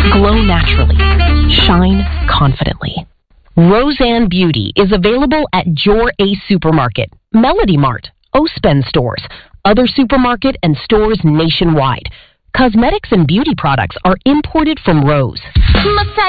Glow naturally. Shine confidently. Roseanne Beauty is available at your Ace Supermarket, Melody Mart, Ospen stores, other supermarket and stores nationwide. Cosmetics and beauty products are imported from Rose.